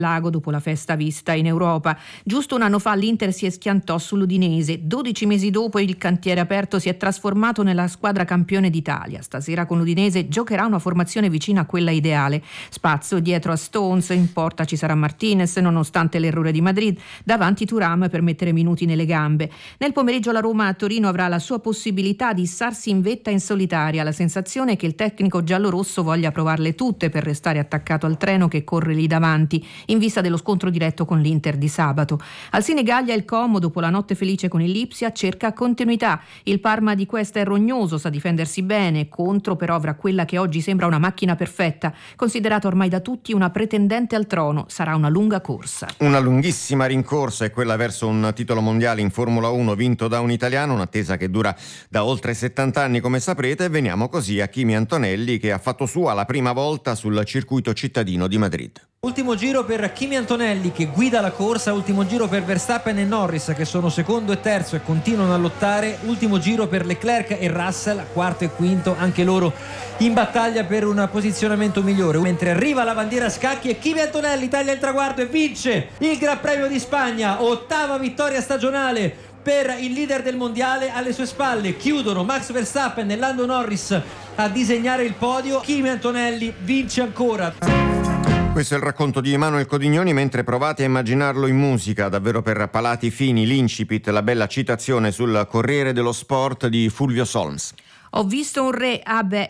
Lago dopo la festa vista in Europa. Giusto un anno fa l'Inter si schiantò sull'Udinese. 12 mesi dopo il cantiere aperto si è trasformato nella squadra campione d'Italia. Stasera con l'Udinese giocherà una formazione vicina a quella ideale. Spazio dietro a Stones, in porta ci sarà Martinez nonostante l'errore di Madrid, davanti Thuram per mettere minuti nelle gambe. Nel pomeriggio la Roma a Torino avrà la sua possibilità di issarsi in vetta in solitaria. La sensazione è che il tecnico giallorosso voglia provarle tutte per restare attaccato al treno che corre lì davanti, in vista dello scontro diretto con l'Inter di sabato. Al Sinigaglia il Como, dopo la notte felice con il Lipsia, cerca continuità. Il Parma di Questa è rognoso, sa difendersi bene, contro però avrà quella che oggi sembra una macchina perfetta, considerata ormai da tutti una pretendente al trono. Sarà una lunga corsa. Una lunghissima rincorsa è quella verso un titolo mondiale in Formula 1 vinto da un italiano, un'attesa che dura da oltre 70 anni come saprete. Veniamo così a Kimi Antonelli, che ha fatto sua la prima volta sul circuito cittadino di Madrid. Ultimo giro per Kimi Antonelli che guida la corsa, ultimo giro per Verstappen e Norris che sono secondo e terzo e continuano a lottare, ultimo giro per Leclerc e Russell, quarto e quinto, anche loro in battaglia per un posizionamento migliore, mentre arriva la bandiera a scacchi e Kimi Antonelli taglia il traguardo e vince il Gran Premio di Spagna, ottava vittoria stagionale per il leader del mondiale. Alle sue spalle chiudono Max Verstappen e Lando Norris a disegnare il podio. Kimi Antonelli vince ancora. Questo è il racconto di Emanuele Codignoni, mentre provate a immaginarlo in musica, davvero per palati fini, l'incipit, la bella citazione sul Corriere dello Sport di Fulvio Solms. Ho visto un re,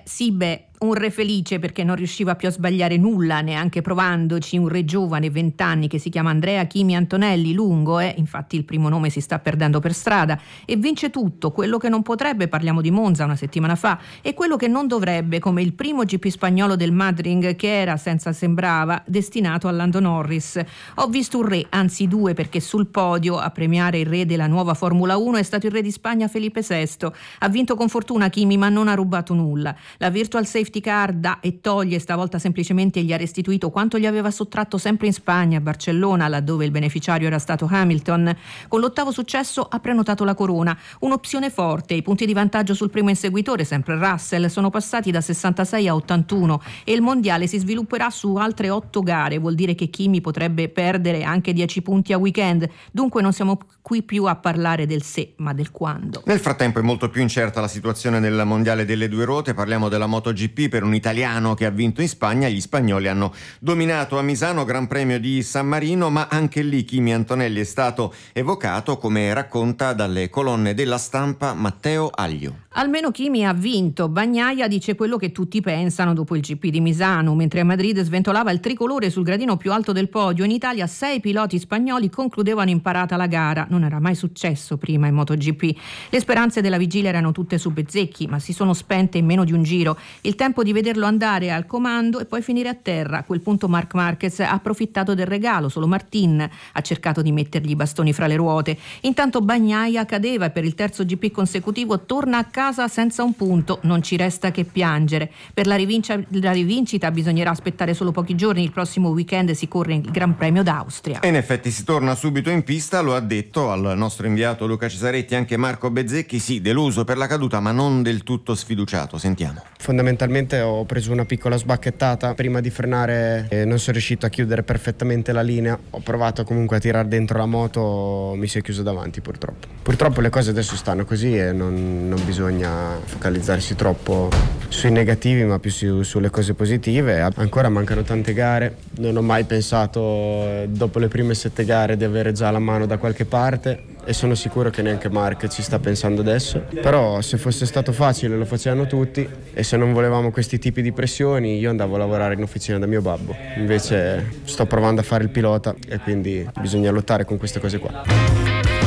un re felice perché non riusciva più a sbagliare nulla, neanche provandoci, un re giovane, 20 anni, che si chiama Andrea Kimi Antonelli, lungo, infatti il primo nome si sta perdendo per strada, e vince tutto, quello che non potrebbe, parliamo di Monza una settimana fa, e quello che non dovrebbe, come il primo GP spagnolo del Madrid che era, senza sembrava, destinato a Lando Norris. Ho visto un re, anzi due, perché sul podio a premiare il re della nuova Formula 1 è stato il re di Spagna Felipe VI. Ha vinto con fortuna Kimi, ma non ha rubato nulla. La virtual safety car dà e toglie, stavolta semplicemente gli ha restituito quanto gli aveva sottratto sempre in Spagna, a Barcellona, laddove il beneficiario era stato Hamilton. Con l'ottavo successo ha prenotato la corona, un'opzione forte. I punti di vantaggio sul primo inseguitore, sempre Russell, sono passati da 66 a 81 e il mondiale si svilupperà su altre 8 gare. Vuol dire che Kimi potrebbe perdere anche 10 punti a weekend. Dunque non siamo qui più a parlare del se, ma del quando. Nel frattempo è molto più incerta la situazione nel mondiale delle due ruote. Parliamo della MotoGP. Per un italiano che ha vinto in Spagna, gli spagnoli hanno dominato a Misano, Gran Premio di San Marino, ma anche lì Kimi Antonelli è stato evocato, come racconta dalle colonne della Stampa Matteo Aglio. Almeno Kimi ha vinto. Bagnaia dice quello che tutti pensano dopo il GP di Misano, mentre a Madrid sventolava il tricolore sul gradino più alto del podio. In Italia 6 piloti spagnoli concludevano in parata la gara. Non era mai successo prima in MotoGP. Le speranze della vigilia erano tutte su Bezzecchi, ma si sono spente in meno di un giro. Il tempo di vederlo andare al comando e poi finire a terra. A quel punto Marc Marquez ha approfittato del regalo, solo Martin ha cercato di mettergli i bastoni fra le ruote. Intanto Bagnaia cadeva e per il terzo GP consecutivo torna a casa senza un punto. Non ci resta che piangere. Per la rivincita bisognerà aspettare solo pochi giorni. Il prossimo weekend si corre il Gran Premio d'Austria. E in effetti si torna subito in pista, lo ha detto al nostro inviato Luca Cesaretti anche Marco Bezzecchi. Sì, deluso per la caduta, ma non del tutto sfiduciato. Sentiamo. Fondamentalmente ho preso una piccola sbacchettata prima di frenare e non sono riuscito a chiudere perfettamente la linea. Ho provato comunque a tirare dentro la moto, mi si è chiuso davanti purtroppo le cose adesso stanno così e non bisogna focalizzarsi troppo sui negativi ma più sulle cose positive. Ancora mancano tante gare, non ho mai pensato dopo le prime 7 gare di avere già la mano da qualche parte e sono sicuro che neanche Mark ci sta pensando adesso, però se fosse stato facile lo facevano tutti e se non volevamo questi tipi di pressioni io andavo a lavorare in officina da mio babbo, invece sto provando a fare il pilota e quindi bisogna lottare con queste cose qua.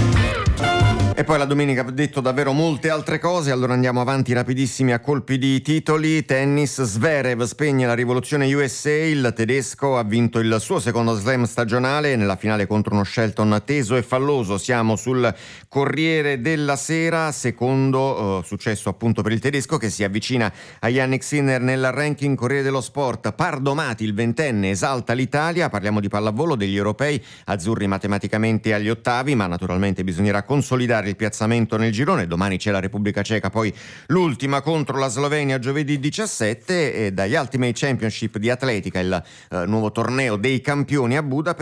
E poi la domenica ha detto davvero molte altre cose, allora andiamo avanti rapidissimi a colpi di titoli. Tennis, Zverev spegne la rivoluzione USA, il tedesco ha vinto il suo secondo slam stagionale nella finale contro uno Shelton teso e falloso. Siamo sul Corriere della Sera, secondo successo appunto per il tedesco che si avvicina a Yannick Sinner nel ranking. Corriere dello Sport, Pardomati, il ventenne, esalta l'Italia. Parliamo di pallavolo, degli europei, azzurri matematicamente agli ottavi, ma naturalmente bisognerà consolidare il piazzamento nel girone. Domani c'è la Repubblica Ceca, poi l'ultima contro la Slovenia giovedì 17 e dagli Ultimate Championship di atletica, il nuovo torneo dei campioni a Budapest.